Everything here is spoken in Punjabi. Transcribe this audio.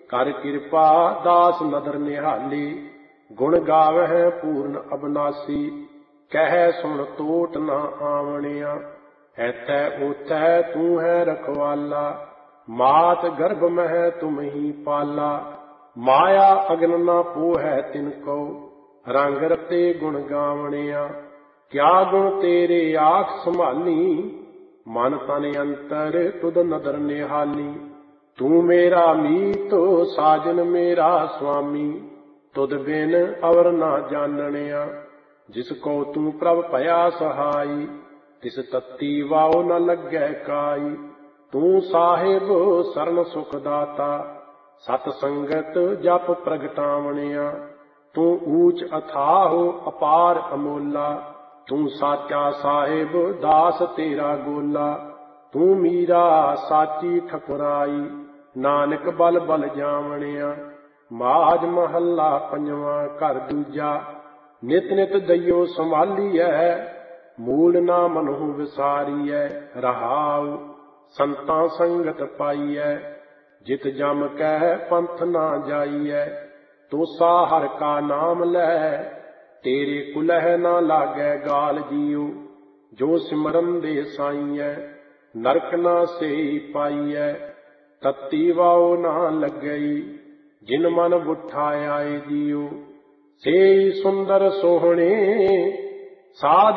ਕਰ ਕਿਰਪਾ ਦਾਸ ਨਦਰ ਨਿਹਾਲੀ, ਗੁਣ ਗਾਵਹਿ ਪੂਰਨ ਅਬਨਾਸੀ। ਕਹਿ ਸੁਣ ਟੋਟ ਨਾ ਆਵਣਿਆ, ਐਥੈ ਓਥੈ ਤੂੰ ਹੈ ਰਖਵਾਲਾ। ਮਾਤ ਗਰਭ ਮਹਿ ਤੁਮ ਹੀ ਪਾਲਾ, ਮਾਇਆ ਅਗਨ ਨਾ ਪੋਹੈ ਤਿਨ ਕੋ। ਰੰਗ ਰਤੇ ਗੁਣ ਗਾਵਣਿਆ, ਕਿਆ ਗੁਣ ਤੇਰੇ ਆਖ ਸੰਭਾਲੀ। ਮਨ ਤਨ ਅੰਤਰ ਤੁਧ ਨਦਰ ਨਿਹਾਲੀ। ਤੂੰ ਮੇਰਾ ਮੀਤ ਸਾਜਨ ਮੇਰਾ ਸੁਆਮੀ, ਤੁਧ ਬਿਨ ਅਵਰ ਨਾ ਜਾਣਨਿਆ। ਜਿਸ ਕੋ ਤੂੰ ਪ੍ਰਭ ਭਇਆ ਸਹਾਈ, ਤਿਸ ਤਤੀ ਵਾਉ ਨ ਲੱਗੈ ਕਾਈ। ਤੂੰ ਸਾਹਿਬ ਸਰਨ ਸੁਖ ਦਾਤਾ, ਸਤ ਸੰਗਤ ਜਪ ਪ੍ਰਗਟਾਵਣਿਆ। ਤੂੰ ਊਚ ਅਥਾਹੁ ਅਪਾਰ ਅਮੋਲਾ, ਤੂੰ ਸਾਚਾ ਸਾਹਿਬ ਦਾਸ ਤੇਰਾ ਗੋਲਾ। ਤੂੰ ਮੀਰਾ ਸਾਚੀ ਠਕੁਰਾਈ, ਨਾਨਕ ਬਲ ਬਲ ਜਾਵਣਿਆ। ਮਾਝ ਮਹੱਲਾ ਪੰਜਵਾਂ ਘਰ ਦੂਜਾ। ਨਿਤ ਨਿਤ ਦਈਓ ਸੰਭਾਲੀਐ, ਮੂਲ ਨਾ ਮਨਹੁ ਵਿਸਾਰੀਐ। ਰਹਾਉ ਸੰਤਾਂ ਸੰਗਤ ਪਾਈਐ, ਜਿਤ ਜਮ ਕਹਿ ਪੰਥ ਨਾ ਜਾਈਐ। ਤੋਸਾ ਹਰ ਕਾ ਨਾਮ ਲੈ, ਤੇਰੇ ਕੁਲਹਿ ਨਾ ਲਾਗੈ ਗਾਲ ਜੀਉ। ਜੋ ਸਿਮਰਨ ਦੇ ਸਾਈਐ, ਨਰਕ ਨਾ ਸੇਈ ਪਾਈਐ। ਤਤੀ ਵਾਉ ਨਾ ਲੱਗਈ, ਜਿਨ ਮਨ ਬੁੱਠਾ ਆਏ ਜੀਉ। ਸੇਈ ਸੁੰਦਰ ਸੋਹਣੇ ਸਾਧ